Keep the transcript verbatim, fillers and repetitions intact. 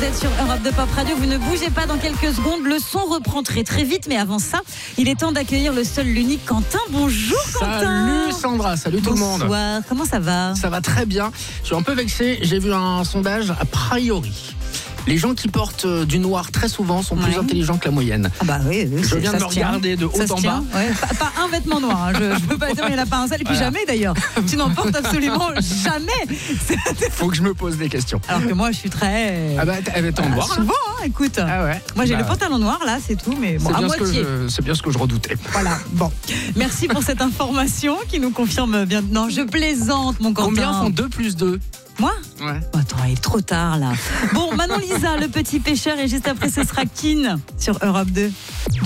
êtes sur Europe deux Pop Radio, vous ne bougez pas dans quelques secondes, le son reprend très très vite, mais avant ça, il est temps d'accueillir le seul, l'unique Quentin. Bonjour Quentin. Salut Sandra, salut tout Bonsoir. le monde. Bonsoir, comment ça va? Ça va très bien, je suis un peu vexé, j'ai vu un sondage a priori. Les gens qui portent du noir très souvent sont plus ouais. intelligents que la moyenne. Ah bah oui, oui je viens de me regarder de haut ça en tient. bas. Ouais. Pas, pas un vêtement noir, hein. je, je peux pas dire, il n'y en a pas un seul, et puis voilà. Jamais d'ailleurs. Tu n'en portes absolument jamais. Faut que je me pose des questions. Alors que moi je suis très. Ah bah t'es en noir. Souvent, hein, écoute. Ah ouais. Moi j'ai bah, le pantalon noir là, c'est tout, mais bon, c'est à bien moitié. Ce que je, c'est bien ce que je redoutais. Voilà, bon. Merci pour cette information qui nous confirme bien. Non, je plaisante, mon Quentin. Combien font deux plus deux? Moi? Ouais. Attends, il est trop tard là. Bon, Manon Lisa, le petit pêcheur, et juste après ce sera Kin sur Europe deux.